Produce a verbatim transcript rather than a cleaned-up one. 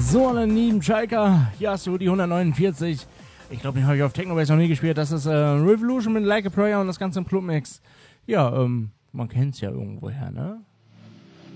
So, meine lieben Schalker, hier hast du die hundertneunundvierzig. Ich glaube, den habe ich auf Technobase noch nie gespielt. Das ist äh, Revolution mit Like a Prayer und das Ganze im Clubmix. Ja, ähm, man kennt es ja irgendwoher, ne?